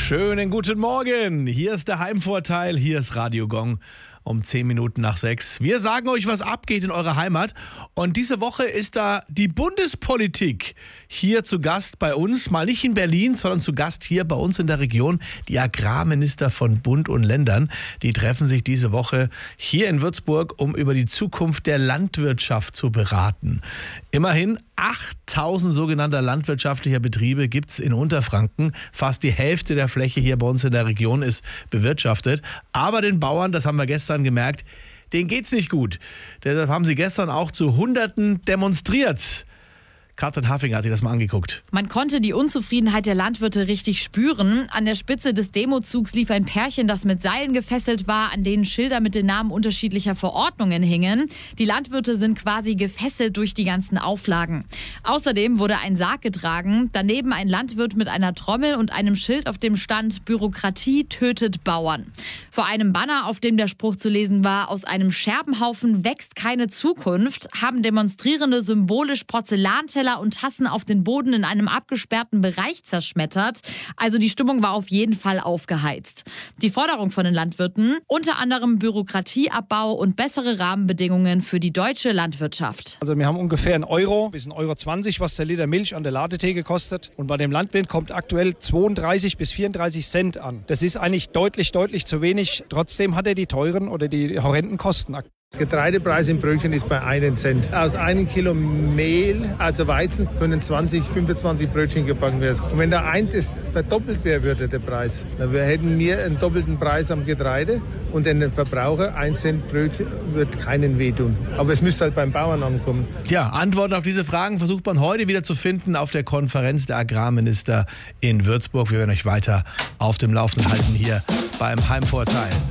Schönen guten Morgen. Hier ist der Heimvorteil, hier ist Radio Gong um 10 Minuten nach 6. Wir sagen euch, was abgeht in eurer Heimat. Und diese Woche ist da die Bundespolitik hier zu Gast bei uns. Mal nicht in Berlin, sondern zu Gast hier bei uns in der Region. Die Agrarminister von Bund und Ländern, die treffen sich diese Woche hier in Würzburg, um über die Zukunft der Landwirtschaft zu beraten. Immerhin 8000 sogenannter landwirtschaftlicher Betriebe gibt es in Unterfranken. Fast die Hälfte der Fläche hier bei uns in der Region ist bewirtschaftet. Aber den Bauern, das haben wir gestern gemerkt, denen geht's nicht gut. Deshalb haben sie gestern auch zu Hunderten demonstriert. Katrin Hafing hat sich das mal angeguckt. Man konnte die Unzufriedenheit der Landwirte richtig spüren. An der Spitze des Demozugs lief ein Pärchen, das mit Seilen gefesselt war, an denen Schilder mit den Namen unterschiedlicher Verordnungen hingen. Die Landwirte sind quasi gefesselt durch die ganzen Auflagen. Außerdem wurde ein Sarg getragen, daneben ein Landwirt mit einer Trommel und einem Schild, auf dem stand: Bürokratie tötet Bauern. Vor einem Banner, auf dem der Spruch zu lesen war: Aus einem Scherbenhaufen wächst keine Zukunft, haben Demonstrierende symbolisch Porzellanteller und Tassen auf den Boden in einem abgesperrten Bereich zerschmettert. Also die Stimmung war auf jeden Fall aufgeheizt. Die Forderung von den Landwirten: unter anderem Bürokratieabbau und bessere Rahmenbedingungen für die deutsche Landwirtschaft. Also wir haben ungefähr €1 bis €1,20, was der Liter Milch an der Ladetheke kostet. Und bei dem Landwirt kommt aktuell 32 bis 34 Cent an. Das ist eigentlich deutlich zu wenig. Trotzdem hat er die teuren oder die horrenden Kosten. Getreidepreis im Brötchen ist bei 1 Cent. Aus 1 Kilo Mehl, also Weizen, können 20, 25 Brötchen gebacken werden. Und wenn da eins verdoppelt wäre, würde der Preis, dann hätten wir einen doppelten Preis am Getreide und den Verbraucher 1 Cent Brötchen wird keinen wehtun. Aber es müsste halt beim Bauern ankommen. Ja, Antworten auf diese Fragen versucht man heute wieder zu finden auf der Konferenz der Agrarminister in Würzburg. Wir werden euch weiter auf dem Laufenden halten hier beim Heimvorteil.